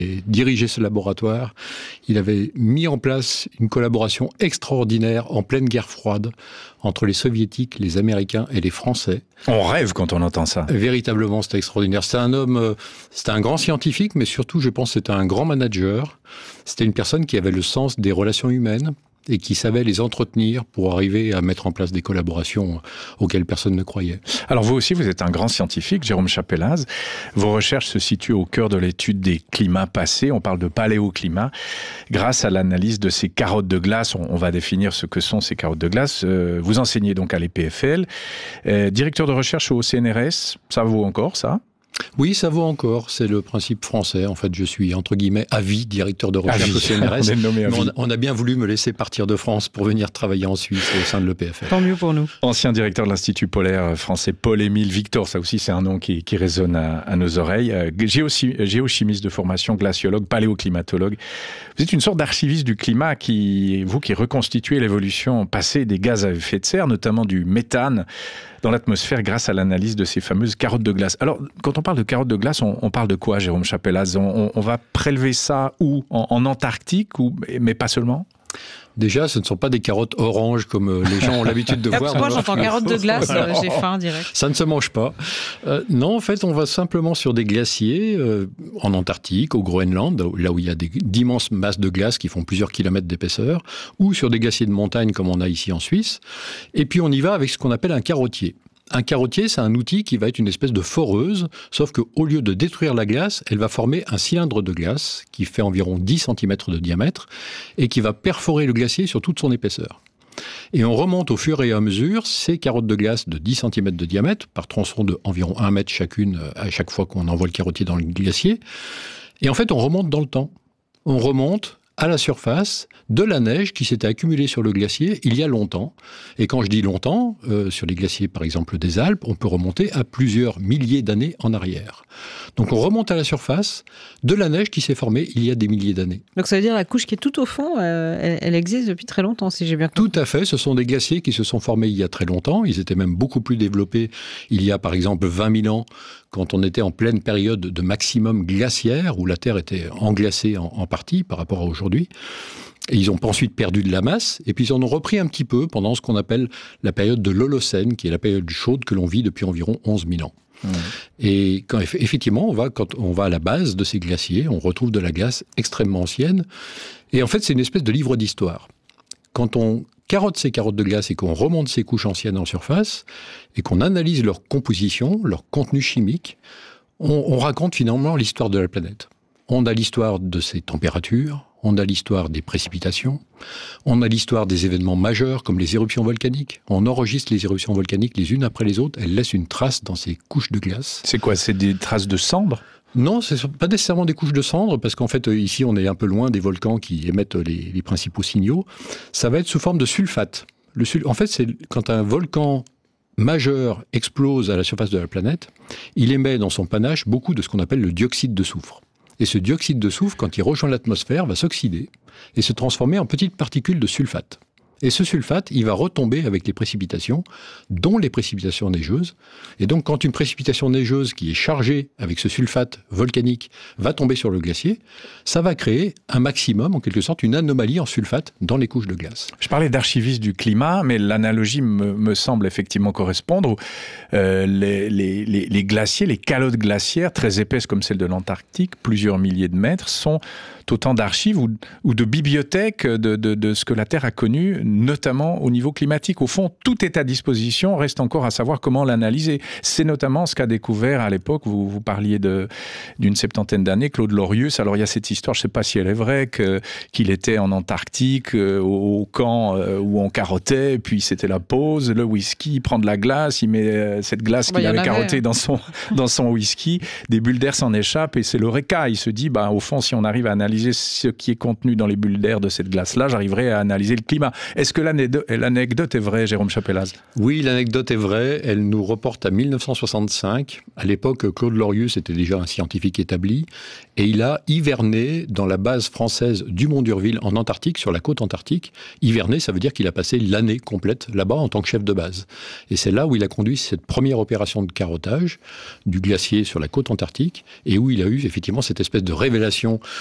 dirigé ce laboratoire. Il avait mis en place une collaboration extraordinaire en pleine guerre froide entre les Soviétiques, les Américains et les Français. On rêve quand on entend ça. Véritablement, c'était extraordinaire. C'était un homme, c'était un grand scientifique, mais surtout, je pense, c'était un grand manager. C'était une personne qui avait le sens des relations humaines et qui savait les entretenir pour arriver à mettre en place des collaborations auxquelles personne ne croyait. Alors vous aussi, vous êtes un grand scientifique, Jérôme Chapelaze. Vos recherches se situent au cœur de l'étude des climats passés. On parle de paléoclimat. Grâce à l'analyse de ces carottes de glace, on va définir ce que sont ces carottes de glace. Vous enseignez donc à l'EPFL. Directeur de recherche au CNRS, ça vaut encore ça ? Oui, ça vaut encore. C'est le principe français. En fait, je suis, entre guillemets, à vie directeur de recherche au CNRS. On a bien voulu me laisser partir de France pour venir travailler en Suisse au sein de l'EPFL. Tant mieux pour nous. Ancien directeur de l'Institut polaire français Paul-Émile Victor, ça aussi c'est un nom qui résonne à nos oreilles. Géochimiste de formation, glaciologue, paléoclimatologue. Vous êtes une sorte d'archiviste du climat qui reconstituez l'évolution passée des gaz à effet de serre, notamment du méthane, dans l'atmosphère grâce à l'analyse de ces fameuses carottes de glace. Alors, quand on parle de carottes de glace, on parle de quoi, Jérôme Chapelaze ? On va prélever ça où ? En Antarctique, mais pas seulement ? Déjà, ce ne sont pas des carottes oranges comme les gens ont l'habitude de voir. Moi, j'entends carottes de glace, j'ai faim direct. Ça ne se mange pas. Non, en fait, on va simplement sur des glaciers en Antarctique, au Groenland, là où il y a d'immenses masses de glace qui font plusieurs kilomètres d'épaisseur, ou sur des glaciers de montagne comme on a ici en Suisse. Et puis, on y va avec ce qu'on appelle un carottier. Un carottier, c'est un outil qui va être une espèce de foreuse, sauf qu'au lieu de détruire la glace, elle va former un cylindre de glace qui fait environ 10 cm de diamètre et qui va perforer le glacier sur toute son épaisseur. Et on remonte au fur et à mesure ces carottes de glace de 10 cm de diamètre, par tronçon de environ 1 mètre chacune à chaque fois qu'on envoie le carottier dans le glacier. Et en fait, on remonte dans le temps. On remonte à la surface de la neige qui s'était accumulée sur le glacier il y a longtemps. Et quand je dis longtemps, sur les glaciers par exemple des Alpes, on peut remonter à plusieurs milliers d'années en arrière. Donc on remonte à la surface de la neige qui s'est formée il y a des milliers d'années. Donc ça veut dire la couche qui est tout au fond, elle existe depuis très longtemps, si j'ai bien compris. Tout à fait, ce sont des glaciers qui se sont formés il y a très longtemps. Ils étaient même beaucoup plus développés il y a par exemple 20 000 ans, quand on était en pleine période de maximum glaciaire, où la Terre était englacée en partie par rapport à aujourd'hui. Et ils ont ensuite perdu de la masse, et puis ils en ont repris un petit peu pendant ce qu'on appelle la période de l'Holocène, qui est la période chaude que l'on vit depuis environ 11 000 ans. Et effectivement, quand on va à la base de ces glaciers, on retrouve de la glace extrêmement ancienne. Et en fait, c'est une espèce de livre d'histoire. Quand on carotte ces carottes de glace et qu'on remonte ces couches anciennes en surface, et qu'on analyse leur composition, leur contenu chimique, on raconte finalement l'histoire de la planète. On a l'histoire de ses températures, on a l'histoire des précipitations, on a l'histoire des événements majeurs comme les éruptions volcaniques. On enregistre les éruptions volcaniques les unes après les autres, elles laissent une trace dans ces couches de glace. C'est quoi ? C'est des traces de cendres ? Non, ce ne sont pas nécessairement des couches de cendres, parce qu'en fait, ici, on est un peu loin des volcans qui émettent les principaux signaux. Ça va être sous forme de sulfate. En fait, c'est quand un volcan majeur explose à la surface de la planète, il émet dans son panache beaucoup de ce qu'on appelle le dioxyde de soufre. Et ce dioxyde de soufre, quand il rejoint l'atmosphère, va s'oxyder et se transformer en petites particules de sulfate. Et ce sulfate, il va retomber avec les précipitations, dont les précipitations neigeuses. Et donc, quand une précipitation neigeuse qui est chargée avec ce sulfate volcanique va tomber sur le glacier, ça va créer un maximum, en quelque sorte, une anomalie en sulfate dans les couches de glace. Je parlais d'archiviste du climat, mais l'analogie me semble effectivement correspondre. Les glaciers, les calottes glaciaires, très épaisses comme celle de l'Antarctique, plusieurs milliers de mètres, sont autant d'archives ou de bibliothèques de ce que la Terre a connu, notamment au niveau climatique. Au fond, tout est à disposition, reste encore à savoir comment l'analyser. C'est notamment ce qu'a découvert à l'époque, vous parliez d'une 70aine d'années, Claude Lorius. Alors il y a cette histoire, je ne sais pas si elle est vraie, qu'il était en Antarctique, au camp où on carottait, puis c'était la pause, le whisky, il prend de la glace, il met cette glace qu'il avait carottée dans son whisky, des bulles d'air s'en échappent et c'est l'Eureka. Il se dit, au fond, si on arrive à analyser ce qui est contenu dans les bulles d'air de cette glace-là, j'arriverai à analyser le climat. Est-ce que l'anecdote est vraie, Jérôme Chapelaz? Oui, l'anecdote est vraie. Elle nous reporte à 1965. À l'époque, Claude Lorius était déjà un scientifique établi. Et il a hiverné dans la base française du Mont d'Urville, en Antarctique, sur la côte antarctique. Hiverné, ça veut dire qu'il a passé l'année complète là-bas en tant que chef de base. Et c'est là où il a conduit cette première opération de carottage du glacier sur la côte antarctique et où il a eu effectivement cette espèce de révélation